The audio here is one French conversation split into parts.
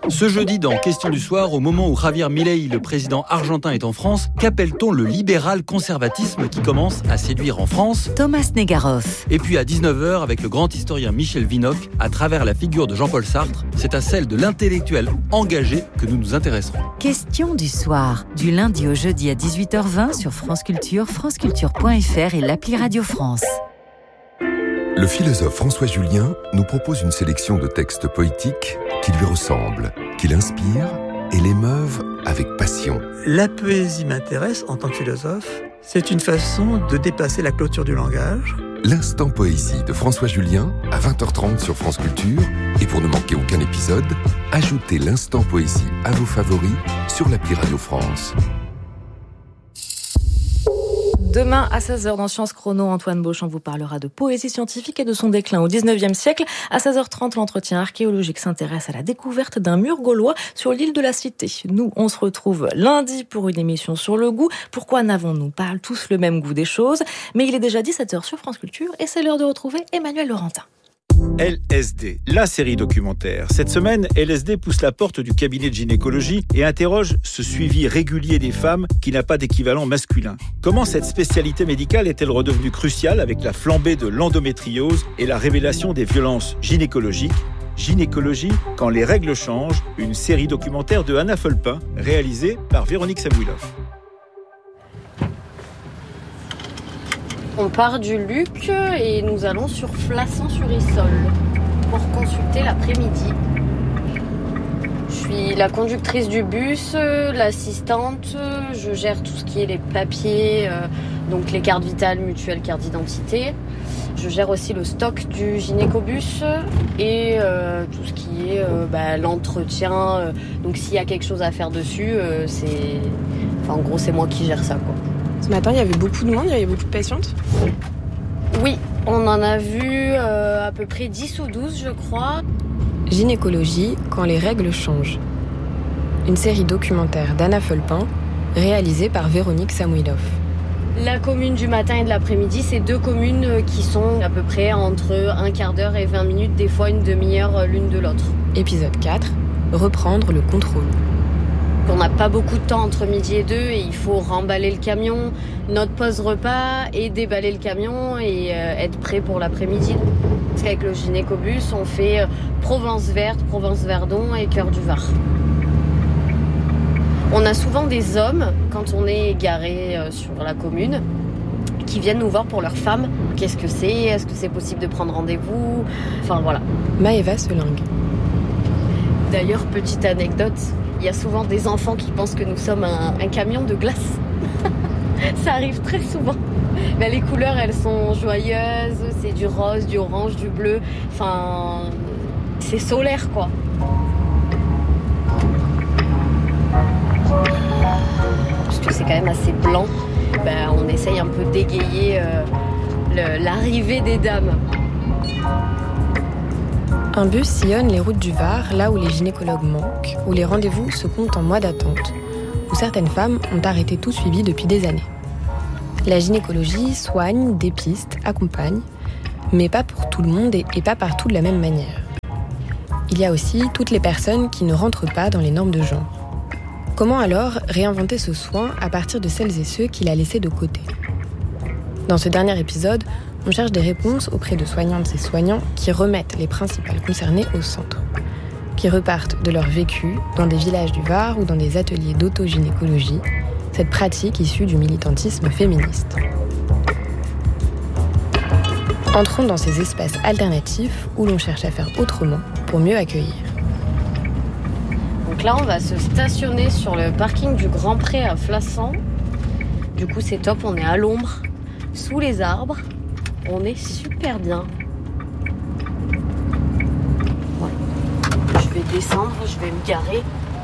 Ce jeudi, dans Question du soir, au moment où Javier Milei, le président argentin, est en France, qu'appelle-t-on le libéral conservatisme qui commence à séduire en France ? Thomas Negaroff. Et puis à 19h, avec le grand historien Michel Vinocq, à travers la figure de Jean-Paul Sartre, c'est à celle de l'intellectuel engagé que nous nous intéresserons. Question du soir, du lundi au jeudi à 18h20 sur France Culture, franceculture.fr et l'appli Radio France. Le philosophe François Julien nous propose une sélection de textes poétiques qui lui ressemblent, qui l'inspirent et l'émeuvent avec passion. La poésie m'intéresse en tant que philosophe. C'est une façon de dépasser la clôture du langage. L'Instant Poésie de François Julien à 20h30 sur France Culture. Et pour ne manquer aucun épisode, ajoutez l'Instant Poésie à vos favoris sur l'appli Radio France. Demain à 16h dans Sciences Chrono, Antoine Beauchamp vous parlera de poésie scientifique et de son déclin au 19e siècle. À 16h30, l'entretien archéologique s'intéresse à la découverte d'un mur gaulois sur l'île de la Cité. Nous, on se retrouve lundi pour une émission sur le goût. Pourquoi n'avons-nous pas tous le même goût des choses ? Mais il est déjà 17h sur France Culture et c'est l'heure de retrouver Emmanuel Laurentin. LSD, la série documentaire. Cette semaine, LSD pousse la porte du cabinet de gynécologie et interroge ce suivi régulier des femmes qui n'a pas d'équivalent masculin. Comment cette spécialité médicale est-elle redevenue cruciale avec la flambée de l'endométriose et la révélation des violences gynécologiques ? Gynécologie, quand les règles changent, une série documentaire de Anna Fulpin, réalisée par Véronique Samouilov. On part du Luc et nous allons sur Flassan-sur-Issol pour consulter l'après-midi. Je suis la conductrice du bus, l'assistante, je gère tout ce qui est les papiers, donc les cartes vitales, mutuelles, cartes d'identité. Je gère aussi le stock du gynécobus et tout ce qui est l'entretien. Donc s'il y a quelque chose à faire dessus, en gros c'est moi qui gère ça, quoi. Ce matin, il y avait beaucoup de monde, il y avait beaucoup de patientes. Oui, on en a vu à peu près 10 ou 12, je crois. Gynécologie, quand les règles changent. Une série documentaire d'Anna Fulpin, réalisée par Véronique Samouilov. La commune du matin et de l'après-midi, c'est deux communes qui sont à peu près entre un quart d'heure et 20 minutes, des fois une demi-heure l'une de l'autre. Épisode 4, reprendre le contrôle. On n'a pas beaucoup de temps entre midi et 2 et il faut remballer le camion, notre pause repas et déballer le camion et être prêt pour l'après-midi. Parce qu'avec le gynécobus, on fait Provence verte, Provence Verdon et Cœur du Var. On a souvent des hommes, quand on est garé sur la commune, qui viennent nous voir pour leur femme. Qu'est-ce que c'est ? Est-ce que c'est possible de prendre rendez-vous ? Enfin voilà. Maëva Selingue. D'ailleurs, petite anecdote, il y a souvent des enfants qui pensent que nous sommes un camion de glace. Ça arrive très souvent. Mais les couleurs, elles sont joyeuses. C'est du rose, du orange, du bleu. Enfin, c'est solaire, quoi. Parce que c'est quand même assez blanc. On essaye un peu d'égayer l'arrivée des dames. Un bus sillonne les routes du Var, là où les gynécologues manquent, où les rendez-vous se comptent en mois d'attente, où certaines femmes ont arrêté tout suivi depuis des années. La gynécologie soigne, dépiste, accompagne, mais pas pour tout le monde et pas partout de la même manière. Il y a aussi toutes les personnes qui ne rentrent pas dans les normes de genre. Comment alors réinventer ce soin à partir de celles et ceux qu'il a laissés de côté ? Dans ce dernier épisode, on cherche des réponses auprès de soignantes et soignants qui remettent les principales concernées au centre, qui repartent de leur vécu dans des villages du Var ou dans des ateliers d'autogynécologie, cette pratique issue du militantisme féministe. Entrons dans ces espaces alternatifs où l'on cherche à faire autrement pour mieux accueillir. Donc là, on va se stationner sur le parking du Grand Pré à Flassan. Du coup, c'est top, on est à l'ombre, sous les arbres. On est super bien. Ouais. Je vais descendre, je vais me garer.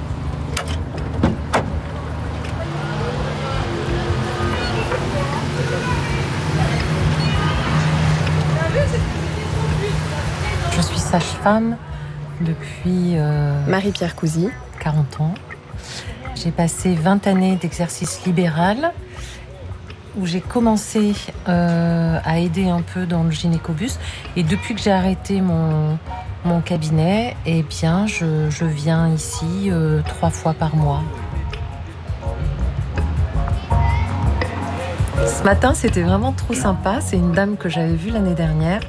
Je suis sage-femme depuis Marie-Pierre Cousy, 40 ans. J'ai passé 20 années d'exercice libéral où j'ai commencé à aider un peu dans le gynécobus. Et depuis que j'ai arrêté mon cabinet, eh bien, je viens ici 3 fois par mois. Ce matin, c'était vraiment trop sympa. C'est une dame que j'avais vue l'année dernière,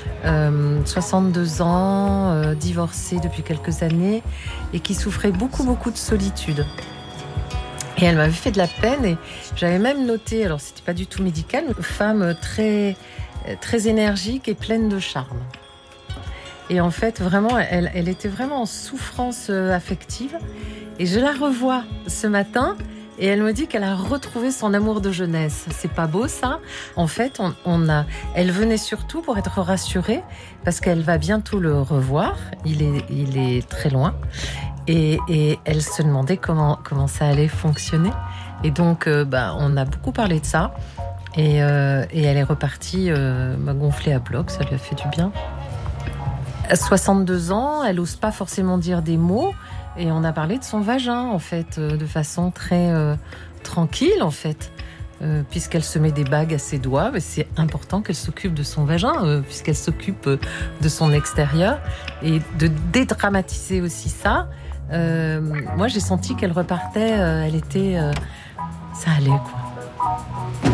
62 ans, divorcée depuis quelques années et qui souffrait beaucoup de solitude. Et elle m'avait fait de la peine et j'avais même noté, alors c'était pas du tout médical, une femme très, très énergique et pleine de charme. Et en fait, vraiment, elle était vraiment en souffrance affective. Et je la revois ce matin. Et elle me dit qu'elle a retrouvé son amour de jeunesse. C'est pas beau, ça? En fait, elle venait surtout pour être rassurée parce qu'elle va bientôt le revoir. Il est très loin. Et elle se demandait comment ça allait fonctionner. Et donc, on a beaucoup parlé de ça. Et elle est repartie gonflée à bloc. Ça lui a fait du bien. À 62 ans, elle n'ose pas forcément dire des mots. Et on a parlé de son vagin, en fait, de façon très tranquille, en fait. Puisqu'elle se met des bagues à ses doigts, mais c'est important qu'elle s'occupe de son vagin, puisqu'elle s'occupe de son extérieur. Et de dédramatiser aussi ça, moi, j'ai senti qu'elle repartait, elle était... ça allait, quoi.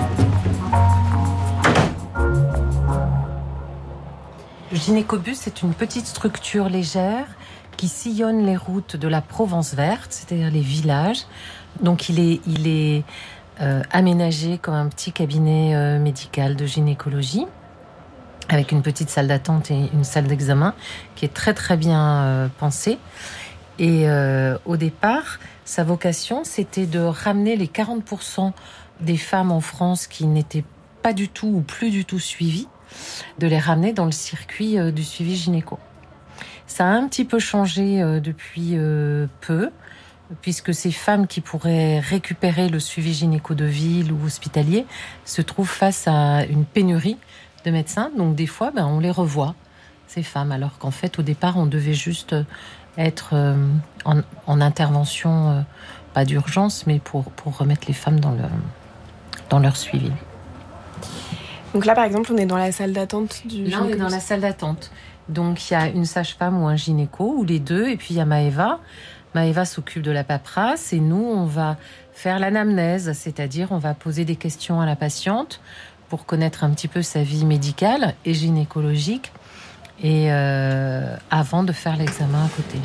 Le gynécobus, c'est une petite structure légère qui sillonne les routes de la Provence verte, c'est-à-dire les villages. Donc il est aménagé comme un petit cabinet médical de gynécologie, avec une petite salle d'attente et une salle d'examen qui est très très bien pensée. Et au départ, sa vocation, c'était de ramener les 40% des femmes en France qui n'étaient pas du tout ou plus du tout suivies, de les ramener dans le circuit du suivi gynéco. Ça a un petit peu changé depuis peu, puisque ces femmes qui pourraient récupérer le suivi gynéco de ville ou hospitalier se trouvent face à une pénurie de médecins. Donc des fois, on les revoit, ces femmes, alors qu'en fait, au départ, on devait juste être en intervention, pas d'urgence, mais pour remettre les femmes dans leur suivi. Donc là, par exemple, on est dans la salle d'attente du gynécobus. Là, on est dans la salle d'attente. Donc, il y a une sage-femme ou un gynéco, ou les deux, et puis il y a Maëva. Maëva s'occupe de la paperasse, et nous, on va faire l'anamnèse, c'est-à-dire on va poser des questions à la patiente pour connaître un petit peu sa vie médicale et gynécologique, et avant de faire l'examen à côté.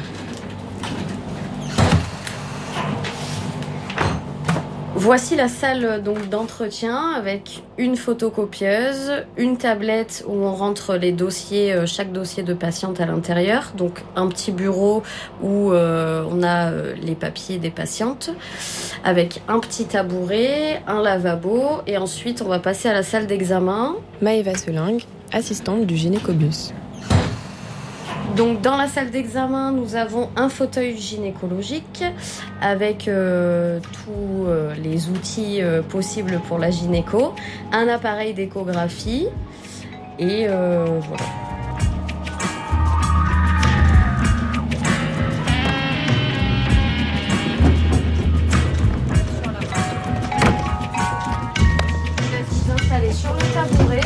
Voici la salle donc d'entretien avec une photocopieuse, une tablette où on rentre les dossiers, chaque dossier de patiente à l'intérieur, donc un petit bureau où on a les papiers des patientes, avec un petit tabouret, un lavabo, et ensuite on va passer à la salle d'examen. Maëva Selingue, assistante du gynécobus. Donc dans la salle d'examen, nous avons un fauteuil gynécologique avec tous les outils possibles pour la gynéco, un appareil d'échographie et voilà. Vous installez sur le tabouret.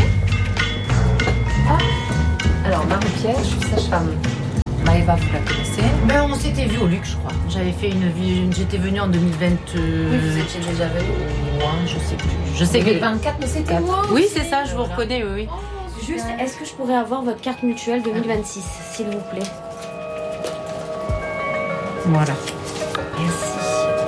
Alors, Marie-Pierre, je suis sage-femme. Maëva, vous la connaissez? On s'était vu au Luc, je crois. J'avais fait j'étais venue en 2020. Oui, vous étiez déjà venue. Je sais plus. Je sais que 24, mais c'était moi. Oui, c'est ça, je vous reconnais, oui. Juste, est-ce que je pourrais avoir votre carte mutuelle 2026, s'il vous plaît? Voilà. Merci.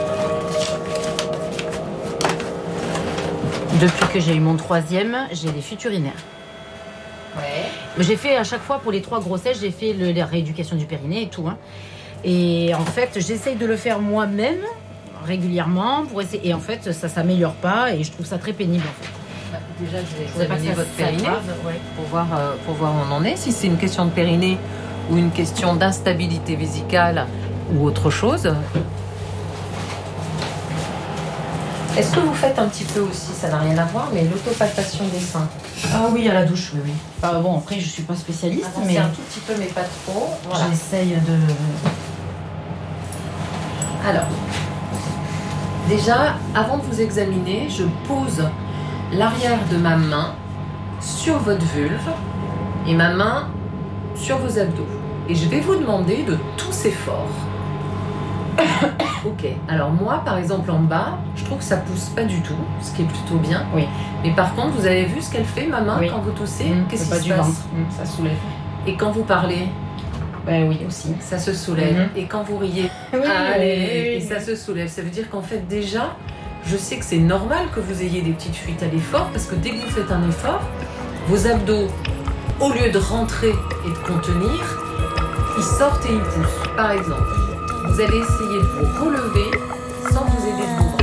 Depuis que j'ai eu mon 3e, j'ai des fuites urinaires. Ouais. J'ai fait à chaque fois pour les 3 grossesses, j'ai fait la rééducation du périnée et tout. Et en fait, j'essaye de le faire moi-même régulièrement pour essayer. Et en fait, ça s'améliore pas et je trouve ça très pénible en fait. Déjà, vous examinez votre périnée pour voir où on en est. Si c'est une question de périnée ou une question d'instabilité vésicale ou autre chose. Est-ce que vous faites un petit peu aussi, ça n'a rien à voir, mais l'autopalpation des seins? Ah oui, à la douche, oui. Bon, après, je suis pas spécialiste, mais un tout petit peu, mais pas trop. Voilà. J'essaye de... Alors, déjà, avant de vous examiner, je pose l'arrière de ma main sur votre vulve et ma main sur vos abdos. Et je vais vous demander de tous efforts. Ok, alors moi par exemple en bas, je trouve que ça pousse pas du tout, ce qui est plutôt bien. Oui. Mais par contre, vous avez vu ce qu'elle fait, ma main, oui. quand vous toussez? Qu'est-ce qui pas se du passe? ventre. Ça soulève. Et quand vous parlez? Oui, aussi. Ça se soulève. Et quand vous riez? Allez, et ça se soulève. Ça veut dire qu'en fait déjà, je sais que c'est normal que vous ayez des petites fuites à l'effort, parce que dès que vous faites un effort, vos abdos, au lieu de rentrer et de contenir, ils sortent et ils poussent. Par exemple, vous allez essayer de vous relever sans vous aider de vos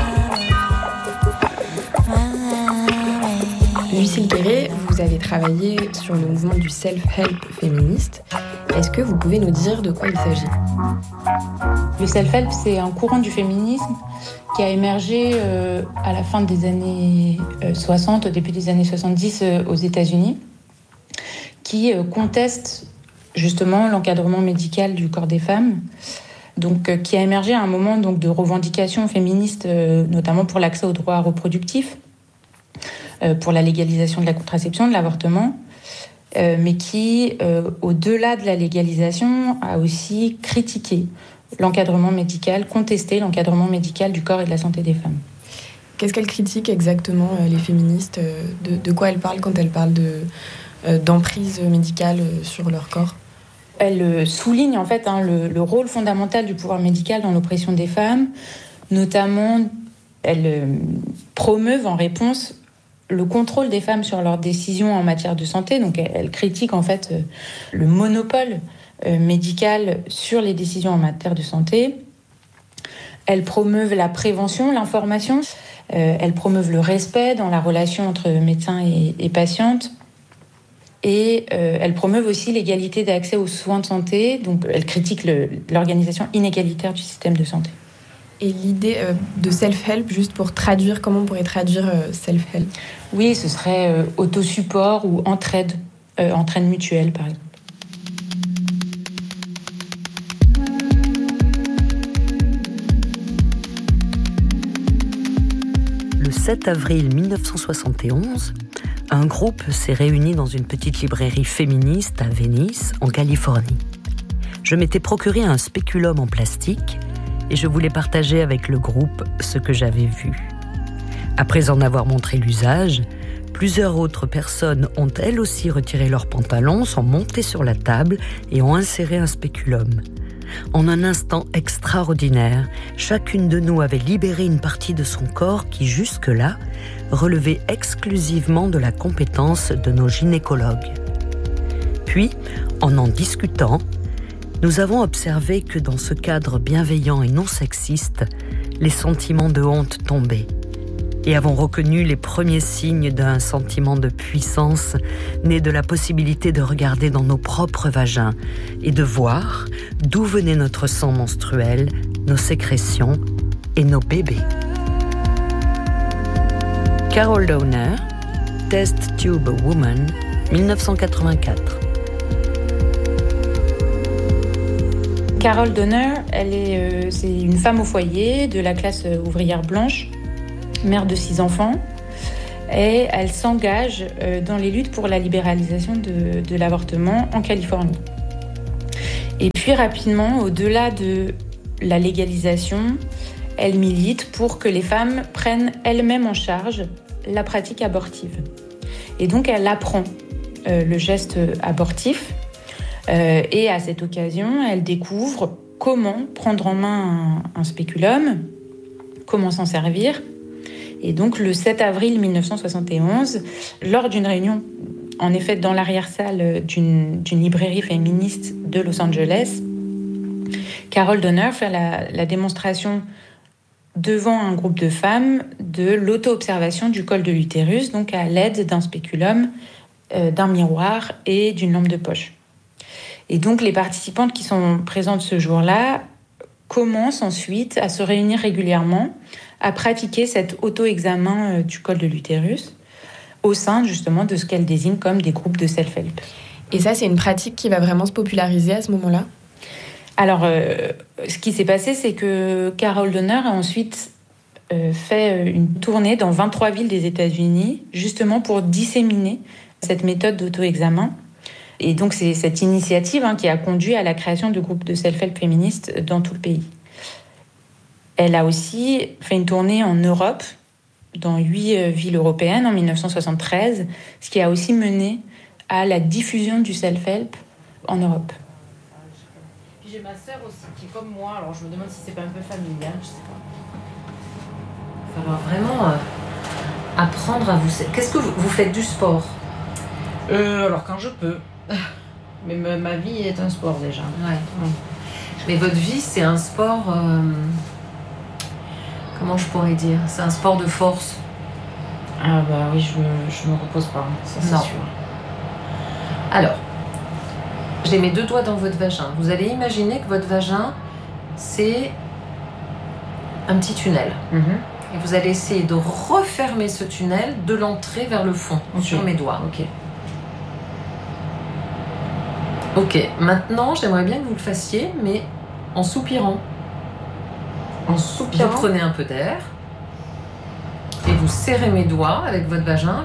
bras. Lucille Guéret, vous avez travaillé sur le mouvement du self-help féministe. Est-ce que vous pouvez nous dire de quoi il s'agit? Le self-help, c'est un courant du féminisme qui a émergé à la fin des années 60, au début des années 70 aux États-Unis, qui conteste justement l'encadrement médical du corps des femmes, donc qui a émergé à un moment donc de revendications féministes, notamment pour l'accès aux droits reproductifs, pour la légalisation de la contraception, de l'avortement, mais qui, au-delà de la légalisation, a aussi critiqué l'encadrement médical, contesté l'encadrement médical du corps et de la santé des femmes. Qu'est-ce qu'elles critiquent exactement, les féministes? De quoi elles parlent quand elles parlent d'emprise médicale sur leur corps? Elle souligne en fait le rôle fondamental du pouvoir médical dans l'oppression des femmes. Notamment, elle promeut en réponse le contrôle des femmes sur leurs décisions en matière de santé. Donc elle critique en fait le monopole médical sur les décisions en matière de santé. Elle promeut la prévention, l'information. Elle promeut le respect dans la relation entre médecins et patientes. Et elle promeut aussi l'égalité d'accès aux soins de santé. Donc, elle critique l'organisation inégalitaire du système de santé. Et l'idée de self-help, juste pour traduire, comment on pourrait traduire self-help? Oui, ce serait autosupport ou entraide mutuelle, par exemple. Le 7 avril 1971, un groupe s'est réuni dans une petite librairie féministe à Venice, en Californie. Je m'étais procuré un spéculum en plastique et je voulais partager avec le groupe ce que j'avais vu. Après en avoir montré l'usage, plusieurs autres personnes ont elles aussi retiré leurs pantalons, sont montées sur la table et ont inséré un spéculum. En un instant extraordinaire, chacune de nous avait libéré une partie de son corps qui, jusque-là, relevait exclusivement de la compétence de nos gynécologues. Puis, en discutant, nous avons observé que dans ce cadre bienveillant et non sexiste, les sentiments de honte tombaient et avons reconnu les premiers signes d'un sentiment de puissance né de la possibilité de regarder dans nos propres vagins et de voir d'où venait notre sang menstruel, nos sécrétions et nos bébés. Carol Downer, Test Tube Woman, 1984. Carol Downer, c'est une femme au foyer de la classe ouvrière blanche, mère de 6 enfants, et elle s'engage dans les luttes pour la libéralisation de l'avortement en Californie. Et puis rapidement, au-delà de la légalisation, elle milite pour que les femmes prennent elles-mêmes en charge la pratique abortive. Et donc elle apprend le geste abortif, et à cette occasion, elle découvre comment prendre en main un spéculum, comment s'en servir. Et donc le 7 avril 1971, lors d'une réunion, en effet dans l'arrière-salle d'une librairie féministe de Los Angeles, Carol Downer fait la démonstration devant un groupe de femmes de l'auto-observation du col de l'utérus, donc à l'aide d'un spéculum, d'un miroir et d'une lampe de poche. Et donc les participantes qui sont présentes ce jour-là commencent ensuite à se réunir régulièrement, à pratiquer cet auto-examen du col de l'utérus au sein justement de ce qu'elle désigne comme des groupes de self-help. Et ça, c'est une pratique qui va vraiment se populariser à ce moment-là? Alors, ce qui s'est passé, c'est que Carol Downer a ensuite fait une tournée dans 23 villes des États-Unis, justement pour disséminer cette méthode d'auto-examen. Et donc, c'est cette initiative qui a conduit à la création de groupes de self-help féministes dans tout le pays. Elle a aussi fait une tournée en Europe, dans 8 villes européennes en 1973, ce qui a aussi mené à la diffusion du self-help en Europe. Puis j'ai ma sœur aussi qui est comme moi, alors je me demande si c'est pas un peu familial, je sais pas. Il va falloir vraiment apprendre à vous... Qu'est-ce que vous faites du sport ? Alors quand je peux. Mais ma vie est un sport déjà. Ouais. Mais votre vie, c'est un sport... comment je pourrais dire ? C'est un sport de force. Ah bah oui, je me repose pas, ça c'est sûr. Alors, j'ai mes 2 doigts dans votre vagin. Vous allez imaginer que votre vagin, c'est un petit tunnel. Et vous allez essayer de refermer ce tunnel de l'entrée vers le fond, sur mes doigts. Ok, maintenant, j'aimerais bien que vous le fassiez, mais en soupirant. En soupirant. Vous prenez un peu d'air et vous serrez mes doigts avec votre vagin.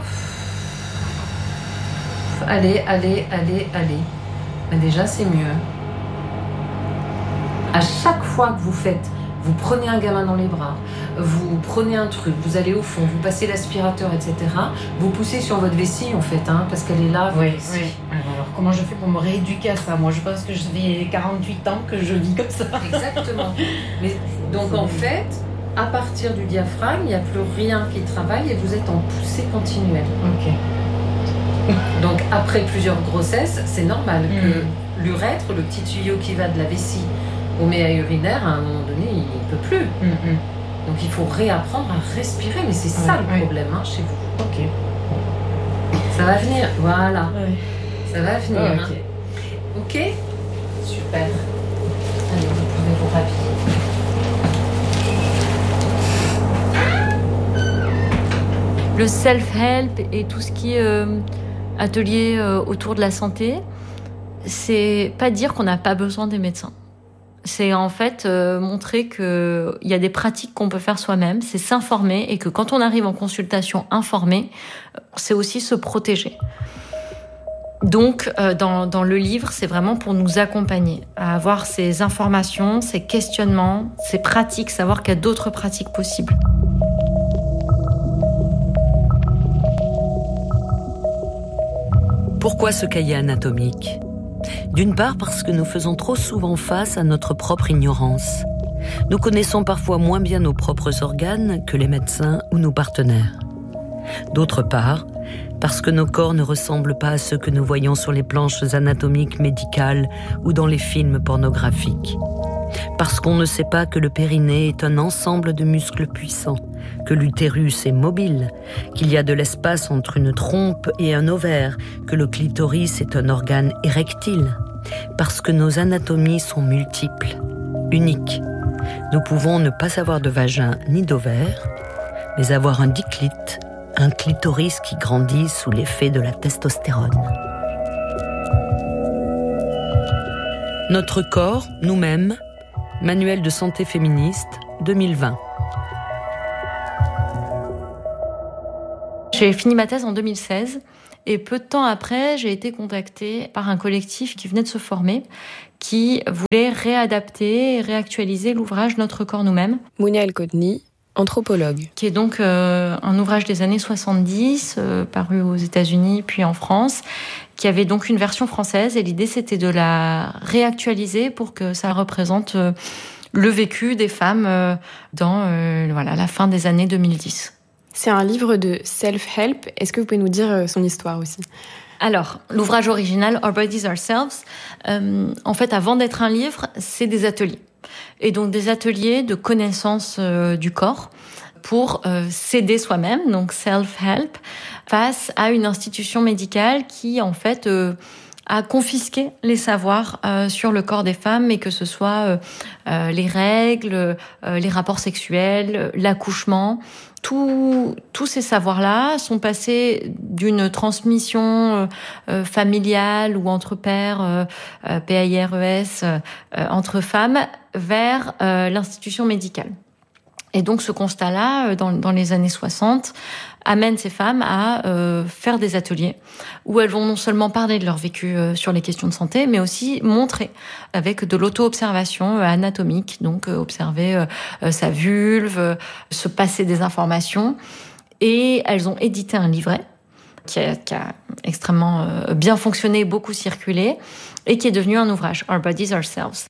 Allez. Mais déjà, c'est mieux. À chaque fois que vous faites, vous prenez un gamin dans les bras, vous prenez un truc, vous allez au fond, vous passez l'aspirateur, etc. Vous poussez sur votre vessie, en fait, parce qu'elle est là. Oui. Alors, comment je fais pour me rééduquer à ça ? Moi, je pense que je fais 48 ans que je vis comme ça. Exactement. Mais, donc, en fait, à partir du diaphragme, il n'y a plus rien qui travaille et vous êtes en poussée continuelle. Donc, après plusieurs grossesses, c'est normal que l'urètre, le petit tuyau qui va de la vessie au méa urinaire, à un moment donné, il ne peut plus. Donc, il faut réapprendre à respirer. Mais c'est ça le problème chez vous. Ça va venir. Voilà. Ça va venir. Ok. Super. Allez, vous pouvez vous rhabiller. Le self-help et tout ce qui est atelier autour de la santé, c'est pas dire qu'on n'a pas besoin des médecins. C'est en fait montrer qu'il y a des pratiques qu'on peut faire soi-même, c'est s'informer et que quand on arrive en consultation informé, c'est aussi se protéger. Donc, dans le livre, c'est vraiment pour nous accompagner à avoir ces informations, ces questionnements, ces pratiques, savoir qu'il y a d'autres pratiques possibles. Pourquoi ce cahier anatomique ? D'une part parce que nous faisons trop souvent face à notre propre ignorance. Nous connaissons parfois moins bien nos propres organes que les médecins ou nos partenaires. D'autre part, parce que nos corps ne ressemblent pas à ceux que nous voyons sur les planches anatomiques médicales ou dans les films pornographiques. Parce qu'on ne sait pas que le périnée est un ensemble de muscles puissants, que l'utérus est mobile, qu'il y a de l'espace entre une trompe et un ovaire, que le clitoris est un organe érectile. Parce que nos anatomies sont multiples, uniques. Nous pouvons ne pas avoir de vagin ni d'ovaire, mais avoir un diclite, un clitoris qui grandit sous l'effet de la testostérone. Notre corps, nous-mêmes, Manuel de santé féministe, 2020. J'ai fini ma thèse en 2016 et peu de temps après, j'ai été contactée par un collectif qui venait de se former, qui voulait réadapter et réactualiser l'ouvrage Notre corps nous-mêmes. Mounia El-Kodni, anthropologue. Qui est donc un ouvrage des années 70, paru aux États-Unis puis en France, qui avait donc une version française et l'idée c'était de la réactualiser pour que ça représente le vécu des femmes dans la fin des années 2010. C'est un livre de self-help. Est-ce que vous pouvez nous dire son histoire aussi ? Alors, l'ouvrage original, Our Bodies Ourselves, en fait, avant d'être un livre, c'est des ateliers. Et donc des ateliers de connaissance du corps pour s'aider soi-même, donc self-help, face à une institution médicale qui, en fait, a confisqué les savoirs sur le corps des femmes, et que ce soit les règles, les rapports sexuels, l'accouchement. Tous ces savoirs-là sont passés d'une transmission familiale ou entre pairs, PAIRES, entre femmes, vers l'institution médicale. Et donc ce constat-là, dans les années 60, amène ces femmes à faire des ateliers où elles vont non seulement parler de leur vécu sur les questions de santé, mais aussi montrer avec de l'auto-observation anatomique, donc observer sa vulve, se passer des informations. Et elles ont édité un livret qui a extrêmement bien fonctionné, beaucoup circulé, et qui est devenu un ouvrage, Our Bodies Ourselves.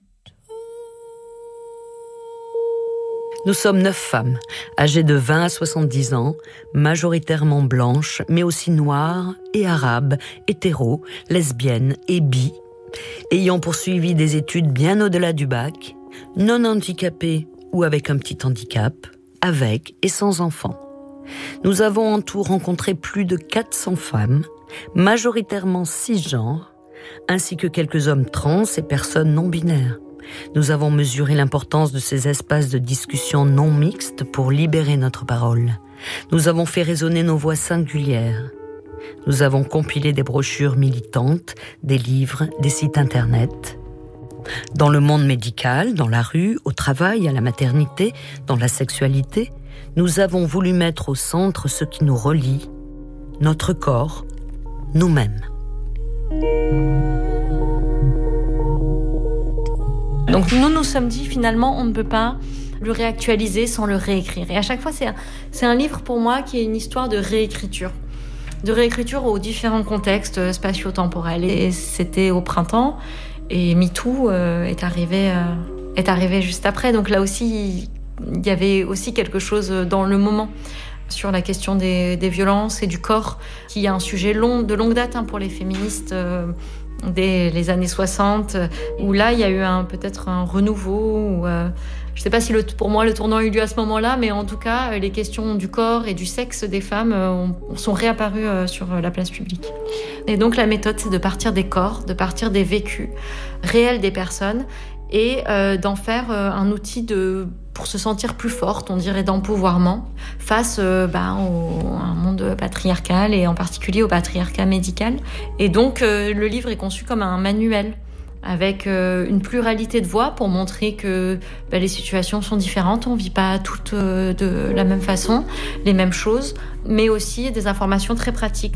Nous sommes 9 femmes, âgées de 20 à 70 ans, majoritairement blanches, mais aussi noires et arabes, hétéros, lesbiennes et bi, ayant poursuivi des études bien au-delà du bac, non handicapées ou avec un petit handicap, avec et sans enfants. Nous avons en tout rencontré plus de 400 femmes, majoritairement cisgenres, ainsi que quelques hommes trans et personnes non-binaires. Nous avons mesuré l'importance de ces espaces de discussion non mixtes pour libérer notre parole. Nous avons fait résonner nos voix singulières. Nous avons compilé des brochures militantes, des livres, des sites internet. Dans le monde médical, dans la rue, au travail, à la maternité, dans la sexualité, nous avons voulu mettre au centre ce qui nous relie, notre corps, nous-mêmes. Donc nous nous sommes dit finalement on ne peut pas le réactualiser sans le réécrire. Et à chaque fois c'est un livre pour moi qui est une histoire de réécriture aux différents contextes spatio-temporels. Et c'était au printemps et MeToo est arrivé juste après. Donc là aussi il y avait aussi quelque chose dans le moment sur la question des violences et du corps, qui est un sujet de longue date pour les féministes dès les années 60, où là, il y a eu peut-être un renouveau. Je ne sais pas si pour moi le tournant a eu lieu à ce moment-là, mais en tout cas, les questions du corps et du sexe des femmes sont réapparues sur la place publique. Et donc la méthode, c'est de partir des corps, de partir des vécus réels des personnes et d'en faire un outil pour se sentir plus forte, on dirait, d'empouvoirment face à un monde patriarcal et en particulier au patriarcat médical. Et donc le livre est conçu comme un manuel avec une pluralité de voix pour montrer que les situations sont différentes, on vit pas toutes de la même façon, les mêmes choses, mais aussi des informations très pratiques.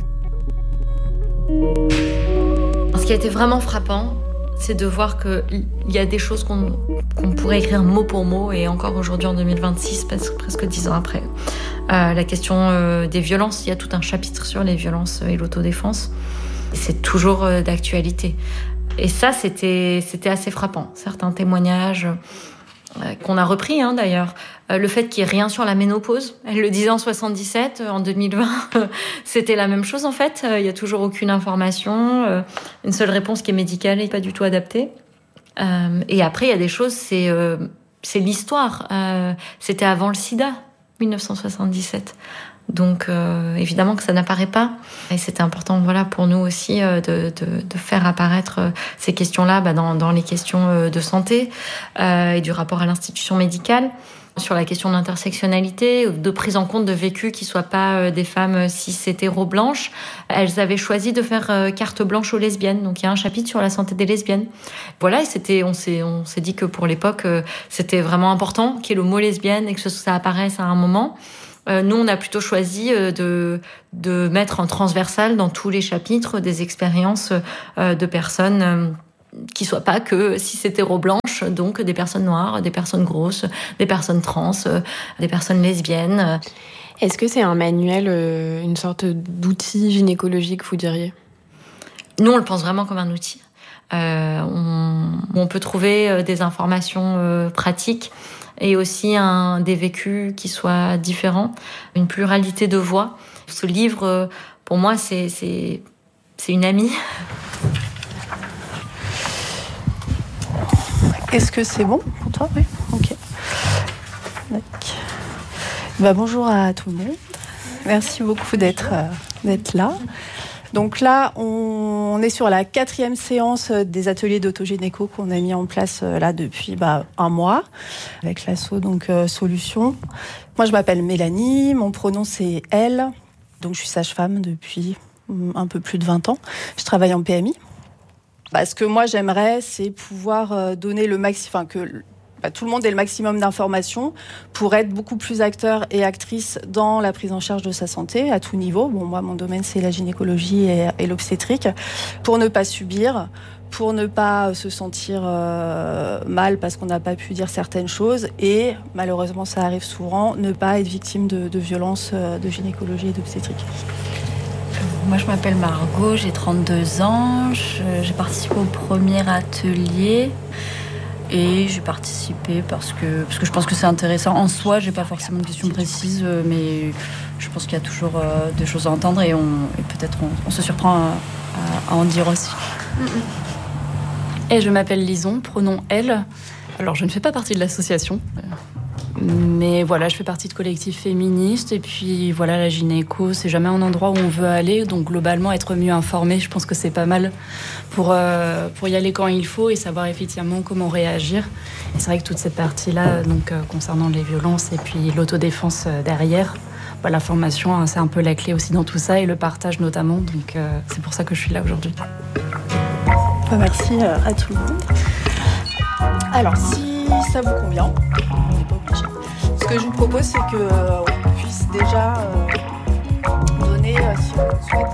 Ce qui a été vraiment frappant, c'est de voir qu'il y a des choses qu'on pourrait écrire mot pour mot, et encore aujourd'hui en 2026, presque 10 ans après. La question des violences, il y a tout un chapitre sur les violences et l'autodéfense. Et c'est toujours d'actualité. Et ça, c'était assez frappant. Certains témoignages qu'on a repris d'ailleurs. Le fait qu'il n'y ait rien sur la ménopause. Elle le disait en 77, en 2020, c'était la même chose en fait. Il n'y a toujours aucune information, une seule réponse qui est médicale et pas du tout adaptée. Et après, il y a des choses, c'est l'histoire. C'était avant le sida, 1977. Donc évidemment que ça n'apparaît pas. Et c'était important pour nous aussi de faire apparaître ces questions-là dans les questions de santé et du rapport à l'institution médicale, sur la question de l'intersectionnalité, de prise en compte de vécus qui ne soient pas des femmes cis hétéro blanches. Elles avaient choisi de faire carte blanche aux lesbiennes. Donc il y a un chapitre sur la santé des lesbiennes. Voilà, et on s'est dit que pour l'époque, c'était vraiment important qu'il y ait le mot lesbienne et que ça apparaisse à un moment. Nous, on a plutôt choisi de mettre en transversal dans tous les chapitres des expériences de personnes qui soient pas que cis hétéro-blanches, donc des personnes noires, des personnes grosses, des personnes trans, des personnes lesbiennes. Est-ce que c'est un manuel, une sorte d'outil gynécologique, vous diriez ? Nous, on le pense vraiment comme un outil. On peut trouver des informations pratiques et aussi des vécus qui soient différents, une pluralité de voix. Ce livre, pour moi, c'est une amie. Est-ce que c'est bon pour toi ? Oui. Ok. Bonjour à tout le monde. Merci beaucoup d'être là. Donc là, on est sur la 4e séance des ateliers d'autogynéco qu'on a mis en place là depuis un mois avec l'asso Solutions. Moi, je m'appelle Mélanie, mon pronom c'est elle. Donc je suis sage-femme depuis un peu plus de 20 ans. Je travaille en PMI. Ce que moi j'aimerais, c'est pouvoir donner le maximum, tout le monde ait le maximum d'informations pour être beaucoup plus acteur et actrice dans la prise en charge de sa santé à tout niveau. Bon, moi, mon domaine, c'est la gynécologie et l'obstétrique. Pour ne pas subir, pour ne pas se sentir mal parce qu'on n'a pas pu dire certaines choses et, malheureusement, ça arrive souvent, ne pas être victime de violences de gynécologie et d'obstétrique. Moi, je m'appelle Margot, j'ai 32 ans. J'ai participé au premier atelier et j'ai participé parce que je pense que c'est intéressant. En soi, j'ai pas forcément de questions précises, mais je pense qu'il y a toujours des choses à entendre et peut-être on se surprend à en dire aussi. Et je m'appelle Lison, pronom elle. Alors, je ne fais pas partie de l'association. Mais voilà, je fais partie de collectifs féministes et puis voilà, la gynéco, c'est jamais un endroit où on veut aller, donc globalement être mieux informé, je pense que c'est pas mal pour y aller quand il faut et savoir effectivement comment réagir. Et c'est vrai que toute cette partie-là, donc concernant les violences et puis l'autodéfense derrière, la formation, c'est un peu la clé aussi dans tout ça et le partage notamment, donc c'est pour ça que je suis là aujourd'hui. Merci à tout le monde. Alors, si ça vous convient, on n'est pas obligé. Ce que je vous propose, c'est qu'on puisse déjà donner, si on le souhaite,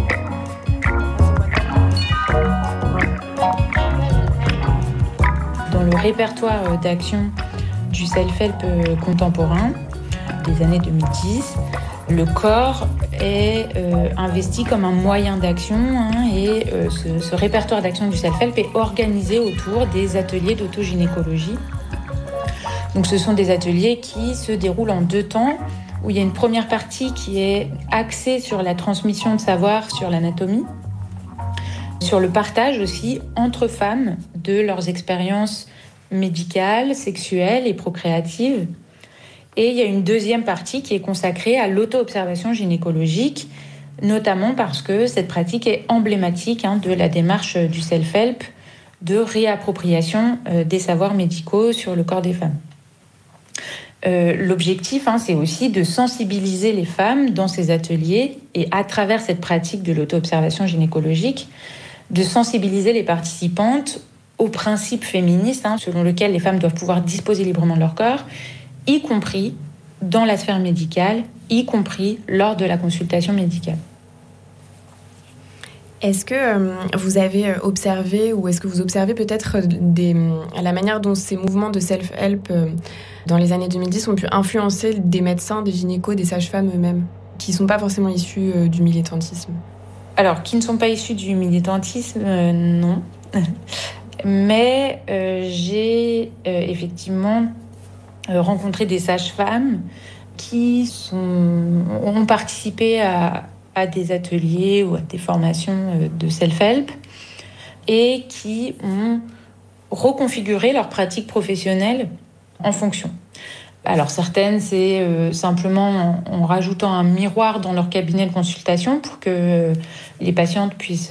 Dans le répertoire d'action du self-help contemporain des années 2010, le corps est investi comme un moyen d'action et ce répertoire d'action du self-help est organisé autour des ateliers d'autogynécologie. Donc ce sont des ateliers qui se déroulent en 2 temps, où il y a une première partie qui est axée sur la transmission de savoir sur l'anatomie, sur le partage aussi entre femmes de leurs expériences médicales, sexuelles et procréatives. Et il y a une deuxième partie qui est consacrée à l'auto-observation gynécologique, notamment parce que cette pratique est emblématique de la démarche du self-help de réappropriation des savoirs médicaux sur le corps des femmes. L'objectif, c'est aussi de sensibiliser les femmes dans ces ateliers et à travers cette pratique de l'auto-observation gynécologique, de sensibiliser les participantes aux principes féministes selon lesquels les femmes doivent pouvoir disposer librement de leur corps, y compris dans la sphère médicale, y compris lors de la consultation médicale. Est-ce que vous avez observé ou est-ce que vous observez peut-être la manière dont ces mouvements de self-help dans les années 2010 ont pu influencer des médecins, des gynécos, des sages-femmes eux-mêmes, qui ne sont pas forcément issus du militantisme? Alors, qui ne sont pas issus du militantisme, non. Mais j'ai effectivement rencontré des sages-femmes qui ont participé à des ateliers ou à des formations de self-help et qui ont reconfiguré leur pratique professionnelle en fonction. Alors certaines, c'est simplement en rajoutant un miroir dans leur cabinet de consultation pour que les patientes puissent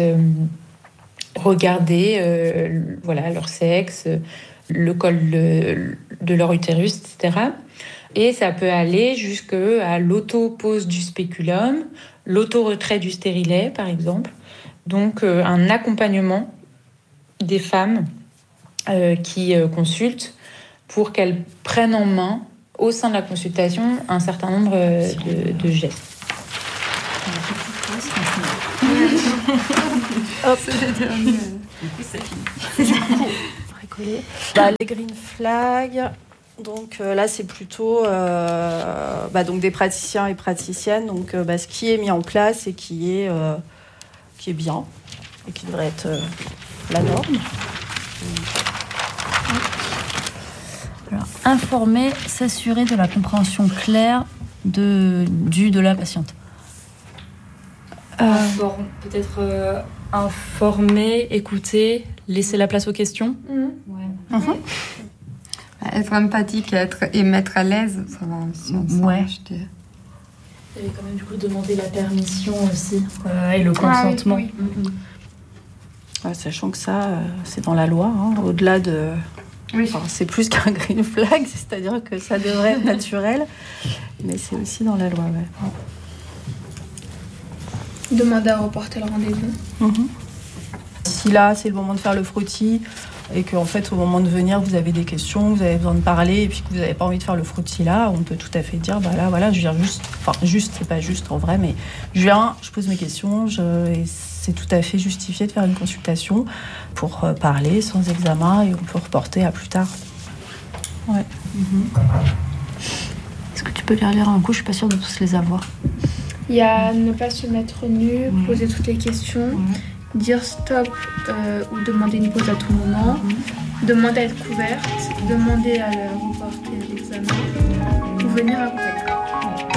regarder leur sexe, le col de leur utérus, etc. Et ça peut aller jusqu'à l'auto-pose du spéculum, l'auto-retrait du stérilet, par exemple. Donc, un accompagnement des femmes qui consultent pour qu'elles prennent en main, au sein de la consultation, un certain nombre de gestes. Hop. Les green flags. Donc là, c'est plutôt donc des praticiens et praticiennes. Donc ce qui est mis en place et qui est bien et qui devrait être la norme. Alors, informer, s'assurer de la compréhension claire de la patiente. Peut-être informer, écouter, laisser la place aux questions. Ouais. Être empathique et mettre à l'aise, ça va aussi ensemble, je dirais. Il y avait quand même du coup demander la permission aussi et le consentement. Oui. Sachant que ça, c'est dans la loi, au-delà de... Oui. Enfin, c'est plus qu'un green flag, c'est-à-dire que ça devrait être naturel, mais c'est aussi dans la loi. Ouais. Demander à reporter le rendez-vous. Si là, c'est le moment de faire le frottis et qu'en fait, au moment de venir, vous avez des questions, vous avez besoin de parler et puis que vous n'avez pas envie de faire le frottis là, on peut tout à fait dire, bah là, voilà, je viens juste, enfin juste, c'est pas juste en vrai, mais je viens, je pose mes questions, et c'est tout à fait justifié de faire une consultation pour parler sans examen et on peut reporter à plus tard. Ouais. Est-ce que tu peux les relire un coup? Je suis pas sûre de tous les avoir. Il y a ne pas se mettre nu, poser toutes les questions, dire stop ou demander une pause à tout moment, demander à être couverte, demander à reporter l'examen ou venir accompagner.